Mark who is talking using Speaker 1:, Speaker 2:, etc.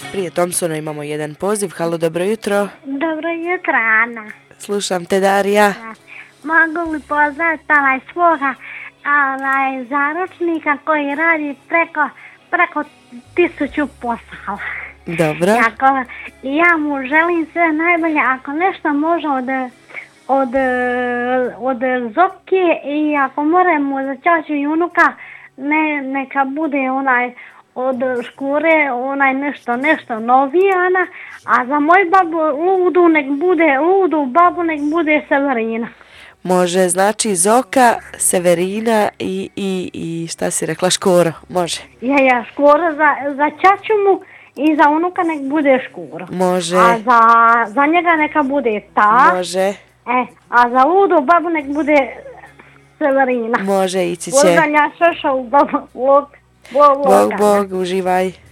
Speaker 1: Prije Thompsona imamo jedan poziv. Halo, dobro jutro.
Speaker 2: Dobro jutro, Ana.
Speaker 1: Slušam te, Darija.
Speaker 2: Mogu li pozdraviti svoga zaručnika koji radi preko 1000 posala.
Speaker 1: Dobro.
Speaker 2: Ja mu želim sve najbolje. Ako nešto može od Zoke i ako moramo za ćaću i unuka, neka bude od škure, nešto novije, Ana, a za moju babu ludu babu nek bude Severina.
Speaker 1: Može, znači Zoka, Severina i šta si rekla, Škoro, može.
Speaker 2: Ja, Škoro za ćaću mu i za unuka nek bude Škoro.
Speaker 1: Može.
Speaker 2: A za njega neka bude ta.
Speaker 1: Može.
Speaker 2: A za ludu babu nek bude Severina.
Speaker 1: Može, ići će.
Speaker 2: Pozdravlja Šoša u babu.
Speaker 1: Bog, uživaj.